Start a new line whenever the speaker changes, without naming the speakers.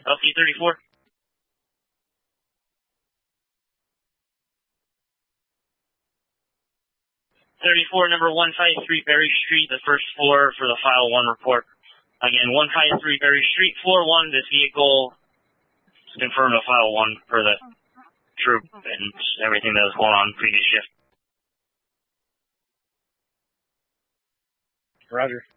LT-34. 34, number 153 Berry Street, the first floor for the File 1 report. Again, 153 Berry Street, floor 1, this vehicle is confirmed to File 1 for the troop and everything that was going on previous shift.
Roger.